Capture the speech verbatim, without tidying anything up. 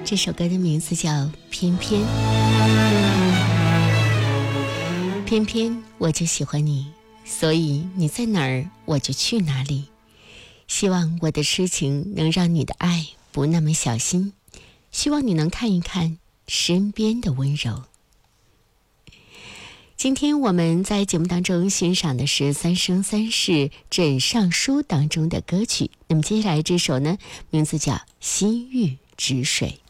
这首歌的名字叫《偏偏》，偏偏我就喜欢你，所以你在哪儿我就去哪里。希望我的痴情能让你的爱不那么小心，希望你能看一看身边的温柔。今天我们在节目当中欣赏的是《三生三世枕上书》当中的歌曲，那么接下来这首呢，名字叫《心欲止水》。